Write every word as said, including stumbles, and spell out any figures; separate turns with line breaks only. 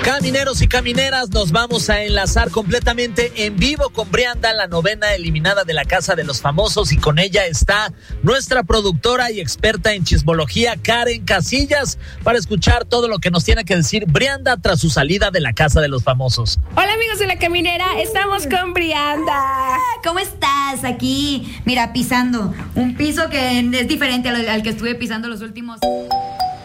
Camineros y camineras, nos vamos a enlazar completamente en vivo con Brianda, la novena eliminada de la Casa de los Famosos, y con ella está nuestra productora y experta en chismología, Karen Casillas, para escuchar todo lo que nos tiene que decir Brianda tras su salida de la Casa de los Famosos.
Hola amigos de La Caminera, estamos con Brianda.
¿Cómo estás? Aquí, mira, pisando un piso que es diferente al, al que estuve pisando los últimos...